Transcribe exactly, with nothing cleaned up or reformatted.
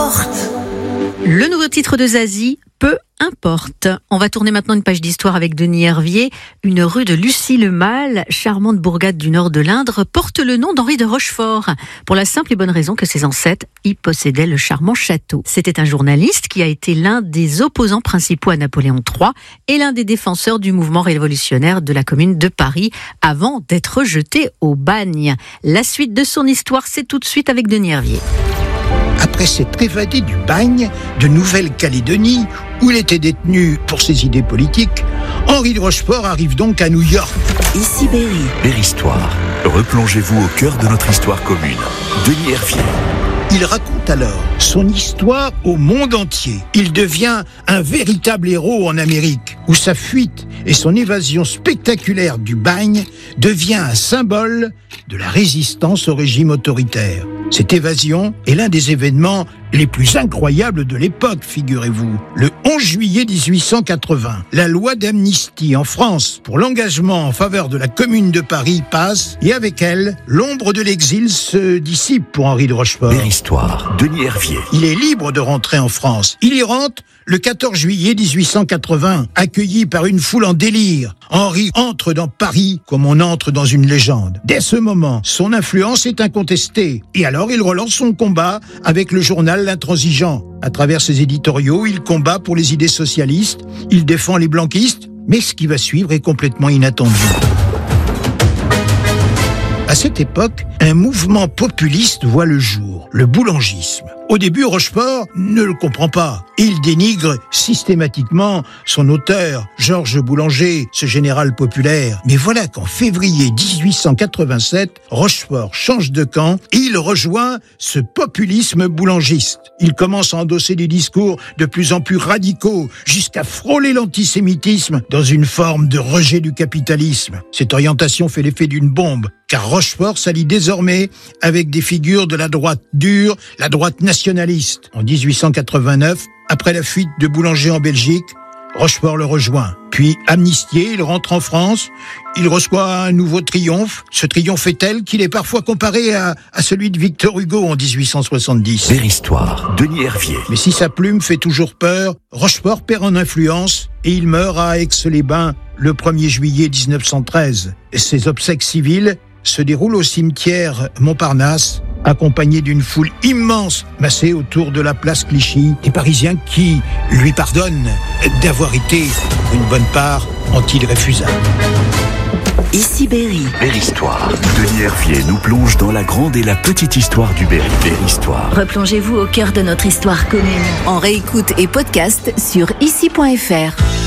importe. Le nouveau titre de Zazie, Peu importe. On va tourner maintenant une page d'histoire avec Denis Hervier. Une rue de Lucy-le-Mal, charmante bourgade du nord de l'Indre, porte le nom d'Henri de Rochefort, pour la simple et bonne raison que ses ancêtres y possédaient le charmant château. C'était un journaliste qui a été l'un des opposants principaux à Napoléon trois et l'un des défenseurs du mouvement révolutionnaire de la Commune de Paris, avant d'être jeté au bagne. La suite de son histoire, c'est tout de suite avec Denis Hervier. Après s'être évadé du bagne de Nouvelle-Calédonie, où il était détenu pour ses idées politiques, Henri de Rochefort arrive donc à New York. Ici Berry. Berry-Histoire. Replongez-vous au cœur de notre histoire commune. Denis Hervier. Il raconte alors son histoire au monde entier. Il devient un véritable héros en Amérique, où sa fuite et son évasion spectaculaire du bagne devient un symbole de la résistance au régime autoritaire. Cette évasion est l'un des événements les plus incroyables de l'époque, figurez-vous. Le onze juillet dix-huit cent quatre-vingts, la loi d'amnistie en France pour l'engagement en faveur de la Commune de Paris passe, et avec elle, l'ombre de l'exil se dissipe pour Henri de Rochefort. Berry-Histoire. Denis Hervier. Il est libre de rentrer en France. Il y rentre le quatorze juillet dix-huit cent quatre-vingts, accueilli par une foule en délire. Henri entre dans Paris comme on entre dans une légende. Dès ce moment, son influence est incontestée. Et alors, il relance son combat avec le journal L'Intransigeant. À travers ses éditoriaux, il combat pour les idées socialistes, il défend les blanquistes, mais ce qui va suivre est complètement inattendu. À cette époque, un mouvement populiste voit le jour, le boulangisme. Au début, Rochefort ne le comprend pas. Il dénigre systématiquement son auteur, Georges Boulanger, ce général populaire. Mais voilà qu'en février dix-huit cent quatre-vingt-sept, Rochefort change de camp et il rejoint ce populisme boulangiste. Il commence à endosser des discours de plus en plus radicaux, jusqu'à frôler l'antisémitisme dans une forme de rejet du capitalisme. Cette orientation fait l'effet d'une bombe, car Rochefort s'allie désormais avec des figures de la droite dure, la droite nationaliste. En dix-huit cent quatre-vingt-neuf, après la fuite de Boulanger en Belgique, Rochefort le rejoint. Puis, amnistié, il rentre en France, il reçoit un nouveau triomphe. Ce triomphe est tel qu'il est parfois comparé à, à celui de Victor Hugo en dix-huit cent soixante-dix. Berry-Histoire. Denis Hervier. Mais si sa plume fait toujours peur, Rochefort perd en influence et il meurt à Aix-les-Bains le premier juillet dix-neuf cent treize. Et ses obsèques civiles se déroulent au cimetière Montparnasse, accompagné d'une foule immense massée autour de la place Clichy, des Parisiens qui lui pardonnent d'avoir été, pour une bonne part, anti-Dreyfusards. Ici Berry. Berry-Histoire. Denis Hervier nous plonge dans la grande et la petite histoire du Berry. Berry-Histoire. Replongez-vous au cœur de notre histoire commune. En réécoute et podcast sur ici point f r.